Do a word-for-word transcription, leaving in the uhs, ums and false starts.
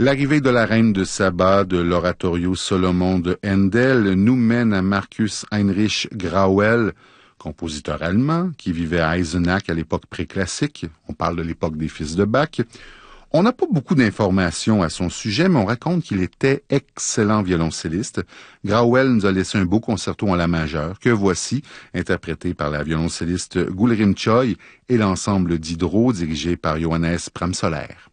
L'arrivée de la reine de Saba de l'oratorio Solomon de Handel nous mène à Marcus Heinrich Grauel, compositeur allemand qui vivait à Eisenach à l'époque préclassique. On parle de l'époque des fils de Bach. On n'a pas beaucoup d'informations à son sujet, mais on raconte qu'il était excellent violoncelliste. Grauel nous a laissé un beau concerto en la majeure, que voici, interprété par la violoncelliste Gulrim Choi et l'ensemble d'Hydro dirigé par Johannes Pramsoller.